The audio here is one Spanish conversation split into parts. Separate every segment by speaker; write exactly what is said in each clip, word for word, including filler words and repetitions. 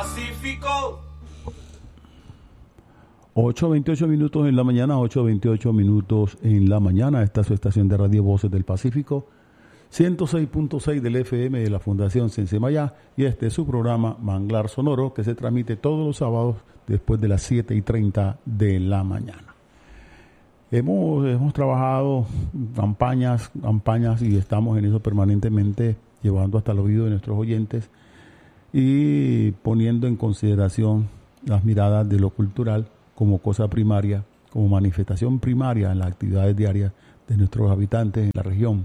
Speaker 1: Pacífico.
Speaker 2: ocho veintiocho minutos en la mañana, ocho veintiocho minutos en la mañana. Esta es su estación de radio Voces del Pacífico, ciento seis punto seis del F M de la Fundación Sensemayá, y este es su programa Manglar Sonoro, que se transmite todos los sábados después de las siete y treinta de la mañana. Hemos, hemos trabajado campañas, campañas y estamos en eso permanentemente, llevando hasta el oído de nuestros oyentes y poniendo en consideración las miradas de lo cultural como cosa primaria, como manifestación primaria en las actividades diarias de nuestros habitantes en la región.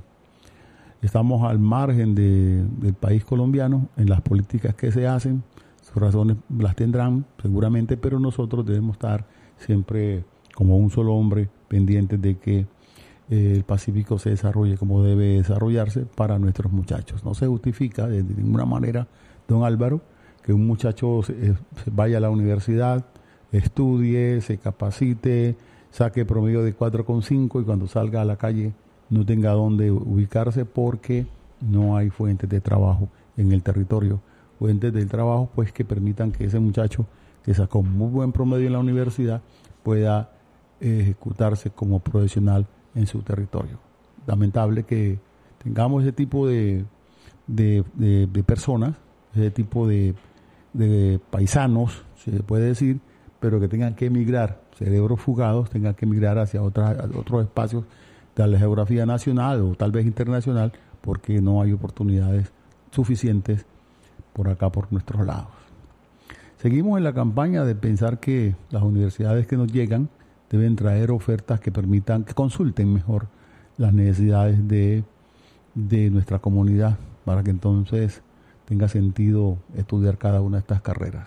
Speaker 2: Estamos al margen de, del país colombiano en las políticas que se hacen, sus razones las tendrán seguramente, pero nosotros debemos estar siempre como un solo hombre pendientes de que eh, el Pacífico se desarrolle como debe desarrollarse para nuestros muchachos. No se justifica de, de ninguna manera, don Álvaro, que un muchacho se, se vaya a la universidad, estudie, se capacite, saque promedio de cuatro coma cinco y cuando salga a la calle no tenga dónde ubicarse porque no hay fuentes de trabajo en el territorio. Fuentes del trabajo pues que permitan que ese muchacho que sacó muy buen promedio en la universidad pueda ejecutarse como profesional en su territorio. Lamentable que tengamos ese tipo de, de, de, de personas, ese tipo de, de paisanos, se puede decir, pero que tengan que emigrar, cerebros fugados, tengan que emigrar hacia otras, otros espacios de la geografía nacional o tal vez internacional, porque no hay oportunidades suficientes por acá, por nuestros lados. Seguimos en la campaña de pensar que las universidades que nos llegan deben traer ofertas que permitan, que consulten mejor las necesidades de, de nuestra comunidad, para que entonces tenga sentido estudiar cada una de estas carreras.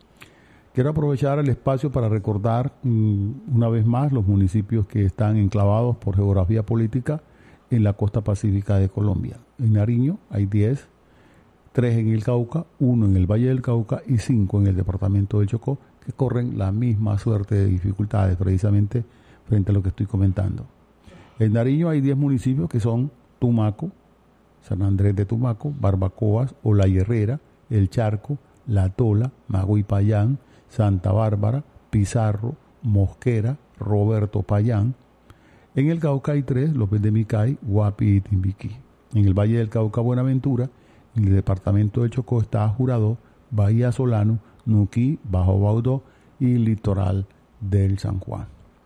Speaker 2: Quiero aprovechar el espacio para recordar um, una vez más los municipios que están enclavados por geografía política en la costa pacífica de Colombia. En Nariño hay diez, tres en el Cauca, uno en el Valle del Cauca y cinco en el departamento del Chocó, que corren la misma suerte de dificultades precisamente frente a lo que estoy comentando. En Nariño hay diez municipios que son Tumaco, San Andrés de Tumaco, Barbacoas, La Herrera, El Charco, La Tola, Magui Payán, Santa Bárbara, Pizarro, Mosquera, Roberto Payán. En el Cauca hay tres, López de Micay, Guapi y Timbiquí. En el Valle del Cauca, Buenaventura. En el departamento del Chocó está Jurado, Bahía Solano, Nuquí, Bajo Baudó y Litoral del San Juan.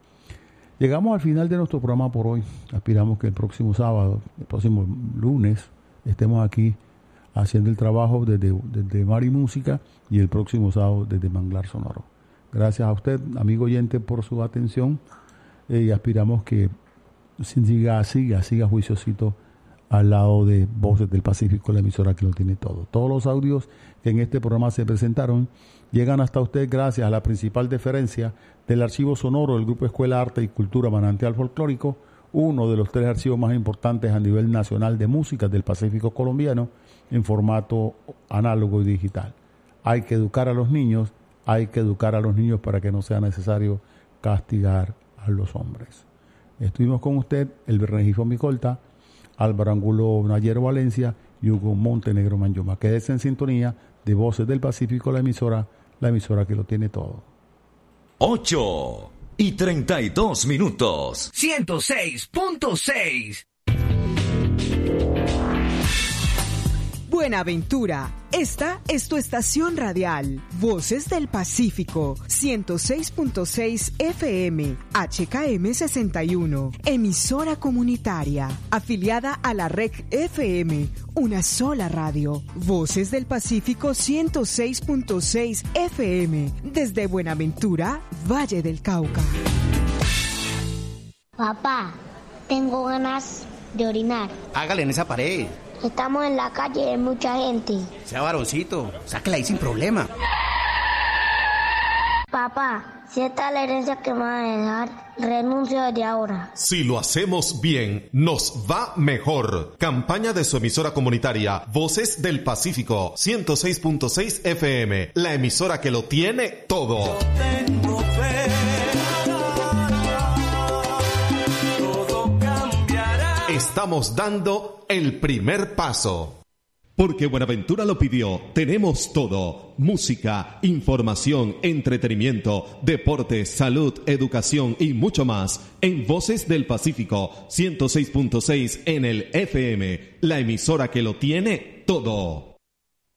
Speaker 2: Llegamos al final de nuestro programa por hoy. Aspiramos que el próximo sábado, el próximo lunes, estemos aquí haciendo el trabajo desde, desde Mar y Música y el próximo sábado desde Manglar Sonoro. Gracias a usted, amigo oyente, por su atención eh, y aspiramos que siga, siga, siga juiciosito al lado de Voces del Pacífico, la emisora que lo tiene todo. Todos los audios que en este programa se presentaron llegan hasta usted gracias a la principal deferencia del archivo sonoro del Grupo Escuela Arte y Cultura Manantial Folclórico, uno de los tres archivos más importantes a nivel nacional de música del Pacífico colombiano en formato análogo y digital. Hay que educar a los niños, hay que educar a los niños para que no sea necesario castigar a los hombres. Estuvimos con usted, el Berrenjifo Micolta, Álvaro Angulo Nayero Valencia y Hugo Montenegro Manyoma. Quédese en sintonía de Voces del Pacífico, la emisora, la emisora que lo tiene todo.
Speaker 3: ocho y treinta y dos minutos.
Speaker 4: ciento seis punto seis.
Speaker 5: Buenaventura, esta es tu estación radial, Voces del Pacífico, ciento seis punto seis F M, H K M sesenta y uno, emisora comunitaria, afiliada a la R E C F M, una sola radio, Voces del Pacífico ciento seis punto seis F M, desde Buenaventura, Valle del Cauca.
Speaker 6: Papá, tengo ganas de orinar.
Speaker 7: Hágale en esa pared.
Speaker 6: Estamos en la calle, hay mucha gente.
Speaker 7: Sea varoncito, sáquela ahí sin problema.
Speaker 6: Papá, si esta es la herencia que me va a dejar, renuncio desde ahora.
Speaker 8: Si lo hacemos bien, nos va mejor. Campaña de su emisora comunitaria, Voces del Pacífico, ciento seis punto seis F M, la emisora que lo tiene todo.
Speaker 1: Yo tengo fe.
Speaker 8: Estamos dando el primer paso. Porque Buenaventura lo pidió, tenemos todo. Música, información, entretenimiento, deportes, salud, educación y mucho más. En Voces del Pacífico, ciento seis punto seis en el F M. La emisora que lo tiene todo.